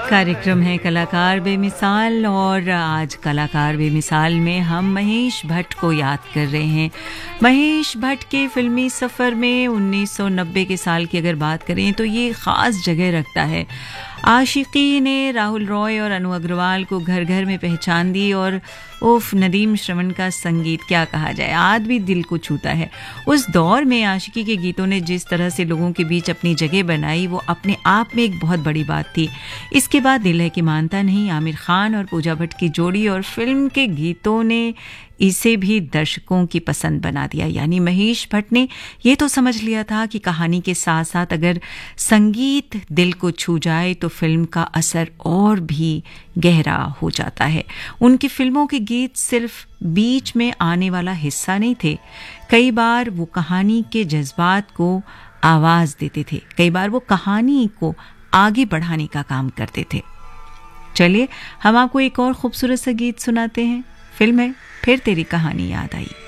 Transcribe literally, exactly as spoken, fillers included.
कार्यक्रम है कलाकार बेमिसाल और आज कलाकार बेमिसाल में हम महेश भट्ट को याद कर रहे हैं। महेश भट्ट के फिल्मी सफ़र में उन्नीस सौ नब्बे के साल की अगर बात करें तो ये ख़ास जगह रखता है। आशिकी ने राहुल रॉय और अनु अग्रवाल को घर घर में पहचान दी और उफ, नदीम श्रवण का संगीत क्या कहा जाए, आज भी दिल को छूता है। उस दौर में आशिकी के गीतों ने जिस तरह से लोगों के बीच अपनी जगह बनाई वो अपने आप में एक बहुत बड़ी बात थी। इसके बाद दिल है कि मानता नहीं, आमिर खान और पूजा भट्ट की जोड़ी और फिल्म के गीतों ने इसे भी दर्शकों की पसंद बना दिया। यानी महेश भट्ट ने ये तो समझ लिया था कि कहानी के साथ साथ अगर संगीत दिल को छू जाए तो फिल्म का असर और भी गहरा हो जाता है। उनकी फिल्मों के गीत सिर्फ बीच में आने वाला हिस्सा नहीं थे, कई बार वो कहानी के जज्बात को आवाज देते थे, कई बार वो कहानी को आगे बढ़ाने का काम करते थे। चलिए हम आपको एक और खूबसूरत सा गीत सुनाते हैं। फिल्म है फिर तेरी कहानी याद आई।